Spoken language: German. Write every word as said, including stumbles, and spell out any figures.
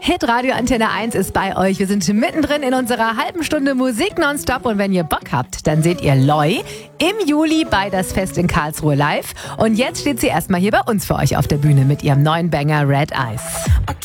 Hitradio Antenne eins ist bei euch. Wir sind mittendrin in unserer halben Stunde Musik nonstop. Und wenn ihr Bock habt, dann seht ihr Loi im Juli bei Das Fest in Karlsruhe live. Und jetzt steht sie erstmal hier bei uns für euch auf der Bühne mit ihrem neuen Banger Red Eyes.